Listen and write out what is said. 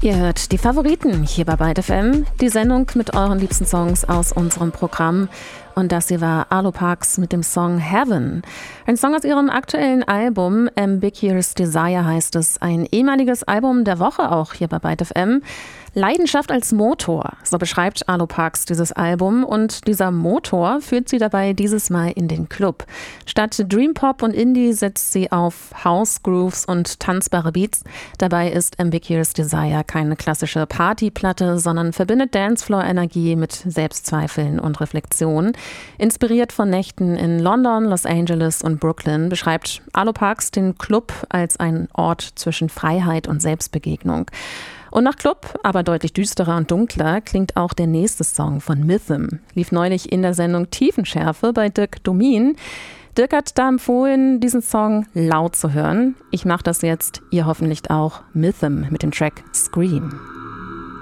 Ihr hört die Favoriten hier bei Byte FM, die Sendung mit euren liebsten Songs aus unserem Programm. Und das hier war Arlo Parks mit dem Song Heaven. Ein Song aus ihrem aktuellen Album, Ambiguous Desire heißt es. Ein ehemaliges Album der Woche auch hier bei Byte FM. Leidenschaft als Motor, so beschreibt Arlo Parks dieses Album. Und dieser Motor führt sie dabei dieses Mal in den Club. Statt Dream Pop und Indie setzt sie auf House, Grooves und tanzbare Beats. Dabei ist Ambiguous Desire keine klassische Partyplatte, sondern verbindet Dancefloor-Energie mit Selbstzweifeln und Reflexion. Inspiriert von Nächten in London, Los Angeles und Brooklyn beschreibt Arlo Parks den Club als einen Ort zwischen Freiheit und Selbstbegegnung. Und nach Club, aber deutlich düsterer und dunkler, klingt auch der nächste Song von Mythm. Lief neulich in der Sendung Tiefenschärfe bei Dirk Domin. Dirk hat da empfohlen, diesen Song laut zu hören. Ich mache das jetzt, ihr hoffentlich auch. Mythm mit dem Track Scream.